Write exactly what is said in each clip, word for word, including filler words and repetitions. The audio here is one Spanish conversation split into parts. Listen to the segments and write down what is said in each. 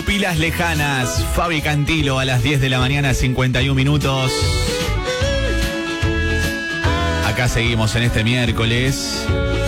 Pupilas lejanas, Fabi Cantilo a las diez de la mañana, cincuenta y un minutos. Acá seguimos en este miércoles.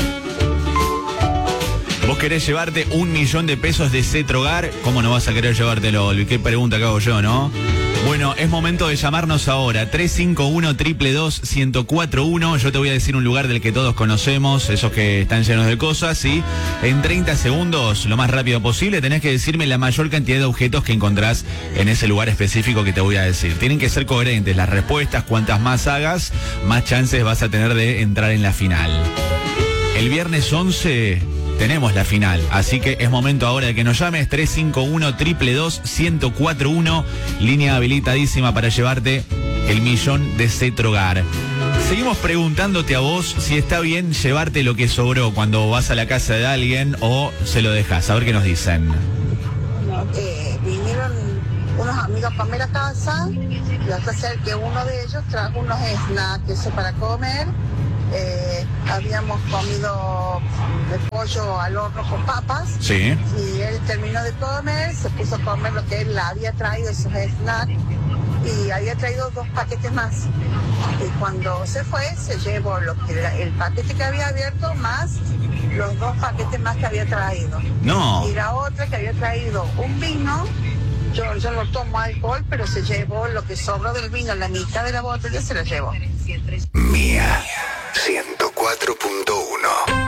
¿Vos querés llevarte un millón de pesos de Cetrogar? ¿Cómo no vas a querer llevártelo? ¿Qué pregunta que hago yo, no? Bueno, es momento de llamarnos ahora. tres cinco uno, dos dos dos, uno cero cuatro uno. Yo te voy a decir un lugar del que todos conocemos, esos que están llenos de cosas, y en treinta segundos, lo más rápido posible, tenés que decirme la mayor cantidad de objetos que encontrás en ese lugar específico que te voy a decir. Tienen que ser coherentes las respuestas. Cuantas más hagas, más chances vas a tener de entrar en la final. El viernes once... tenemos la final, así que es momento ahora de que nos llames. Tres cinco uno, dos dos dos, uno cero cuatro uno, línea habilitadísima para llevarte el millón de Cetrogar. Seguimos preguntándote a vos si está bien llevarte lo que sobró cuando vas a la casa de alguien o se lo dejas. A ver qué nos dicen. Eh, vinieron unos amigos para ver a casa, y hasta ser que uno de ellos trajo unos snacks, eso para comer. Eh, habíamos comido de pollo al horno con papas. Sí. Y él terminó de comer, se puso a comer lo que él había traído, esos snacks, y había traído dos paquetes más. Y cuando se fue, se llevó lo que era el paquete que había abierto más los dos paquetes más que había traído. No. Y la otra que había traído un vino. Yo, yo no tomo alcohol, pero se llevó lo que sobró del vino, la mitad de la botella se la llevó. Mía ciento cuatro punto uno.